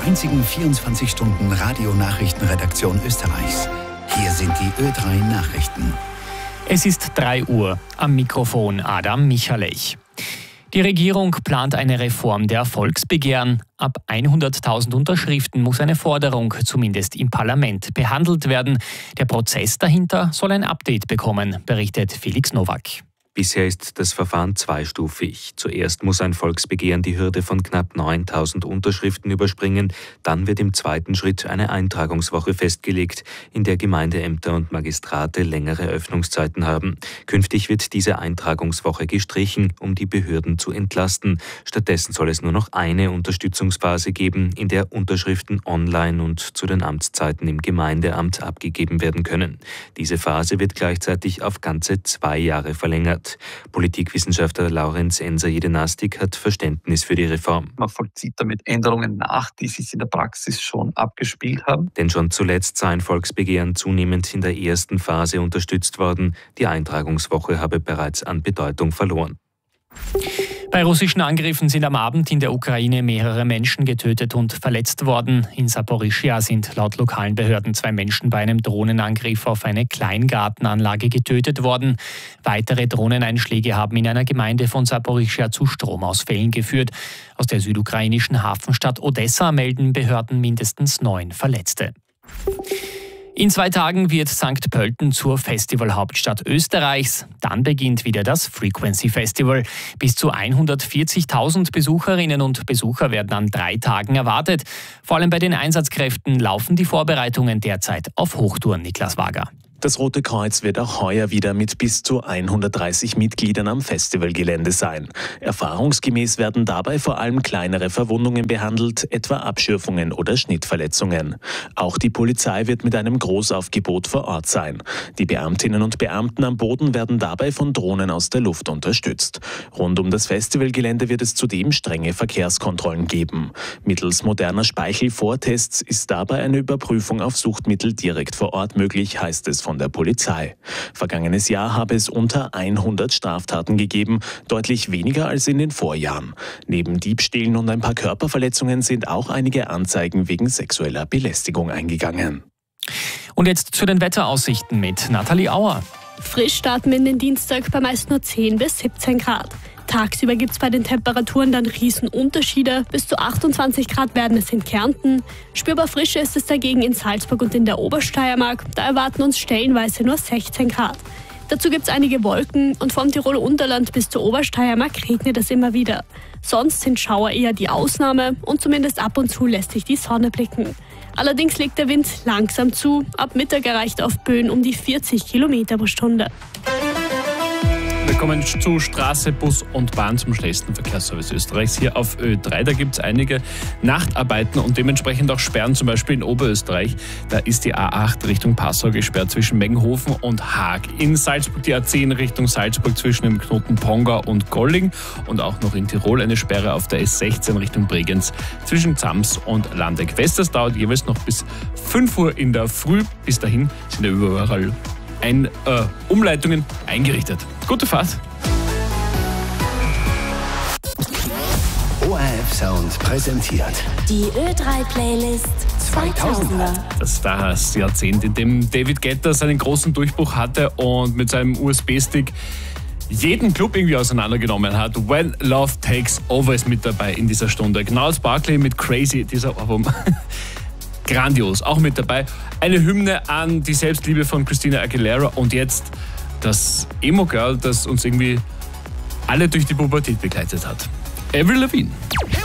einzigen 24-Stunden-Radio-Nachrichtenredaktion Österreichs. Hier sind die Ö3 Nachrichten. Es ist 3 Uhr. Am Mikrofon Adam Michalech. Die Regierung plant eine Reform der Volksbegehren. Ab 100.000 Unterschriften muss eine Forderung zumindest im Parlament behandelt werden. Der Prozess dahinter soll ein Update bekommen, berichtet Felix Nowak. Bisher ist das Verfahren zweistufig. Zuerst muss ein Volksbegehren die Hürde von knapp 9.000 Unterschriften überspringen. Dann wird im zweiten Schritt eine Eintragungswoche festgelegt, in der Gemeindeämter und Magistrate längere Öffnungszeiten haben. Künftig wird diese Eintragungswoche gestrichen, um die Behörden zu entlasten. Stattdessen soll es nur noch eine Unterstützungsphase geben, in der Unterschriften online und zu den Amtszeiten im Gemeindeamt abgegeben werden können. Diese Phase wird gleichzeitig auf ganze 2 Jahre verlängert. Politikwissenschaftler Laurenz Enser-Jedenastik hat Verständnis für die Reform. Man vollzieht damit Änderungen nach, die sich in der Praxis schon abgespielt haben. Denn schon zuletzt sei ein Volksbegehren zunehmend in der ersten Phase unterstützt worden. Die Eintragungswoche habe bereits an Bedeutung verloren. Bei russischen Angriffen sind am Abend in der Ukraine mehrere Menschen getötet und verletzt worden. In Saporischschja sind laut lokalen Behörden 2 Menschen bei einem Drohnenangriff auf eine Kleingartenanlage getötet worden. Weitere Drohneneinschläge haben in einer Gemeinde von Saporischschja zu Stromausfällen geführt. Aus der südukrainischen Hafenstadt Odessa melden Behörden mindestens 9 Verletzte. In 2 Tagen wird St. Pölten zur Festivalhauptstadt Österreichs. Dann beginnt wieder das Frequency Festival. Bis zu 140.000 Besucherinnen und Besucher werden an 3 Tagen erwartet. Vor allem bei den Einsatzkräften laufen die Vorbereitungen derzeit auf Hochtouren, Niklas Wager. Das Rote Kreuz wird auch heuer wieder mit bis zu 130 Mitgliedern am Festivalgelände sein. Erfahrungsgemäß werden dabei vor allem kleinere Verwundungen behandelt, etwa Abschürfungen oder Schnittverletzungen. Auch die Polizei wird mit einem Großaufgebot vor Ort sein. Die Beamtinnen und Beamten am Boden werden dabei von Drohnen aus der Luft unterstützt. Rund um das Festivalgelände wird es zudem strenge Verkehrskontrollen geben. Mittels moderner Speichelvortests ist dabei eine Überprüfung auf Suchtmittel direkt vor Ort möglich, heißt es von der Polizei. Vergangenes Jahr habe es unter 100 Straftaten gegeben, deutlich weniger als in den Vorjahren. Neben Diebstählen und ein paar Körperverletzungen sind auch einige Anzeigen wegen sexueller Belästigung eingegangen. Und jetzt zu den Wetteraussichten mit Nathalie Auer. Frisch starten wir in den Dienstag bei meist nur 10 bis 17 Grad. Tagsüber gibt es bei den Temperaturen dann Riesenunterschiede. Bis zu 28 Grad werden es in Kärnten. Spürbar frischer ist es dagegen in Salzburg und in der Obersteiermark. Da erwarten uns stellenweise nur 16 Grad. Dazu gibt es einige Wolken und vom Tiroler Unterland bis zur Obersteiermark regnet es immer wieder. Sonst sind Schauer eher die Ausnahme und zumindest ab und zu lässt sich die Sonne blicken. Allerdings legt der Wind langsam zu. Ab Mittag erreicht auf Böen um die 40 Kilometer pro Stunde. Wir kommen zu Straße, Bus und Bahn zum schnellsten Verkehrsservice Österreichs hier auf Ö3. Da gibt es einige Nachtarbeiten und dementsprechend auch Sperren, zum Beispiel in Oberösterreich. Da ist die A8 Richtung Passau gesperrt zwischen Meggenhofen und Haag. In Salzburg die A10 Richtung Salzburg zwischen dem Knoten Ponga und Golling. Und auch noch in Tirol eine Sperre auf der S16 Richtung Bregenz zwischen Zams und Landeck West. Das dauert jeweils noch bis 5 Uhr in der Früh. Bis dahin sind ja überall Umleitungen eingerichtet. Gute Fahrt! ORF Sound präsentiert die Ö3-Playlist 2000er. Das war das Jahrzehnt, in dem David Guetta seinen großen Durchbruch hatte und mit seinem USB-Stick jeden Club irgendwie auseinandergenommen hat. When Love Takes Over ist mit dabei in dieser Stunde. Gnarls Barkley mit Crazy, dieser Album. Grandios, auch mit dabei. Eine Hymne an die Selbstliebe von Christina Aguilera und jetzt das Emo-Girl, das uns irgendwie alle durch die Pubertät begleitet hat. Avril Lavigne.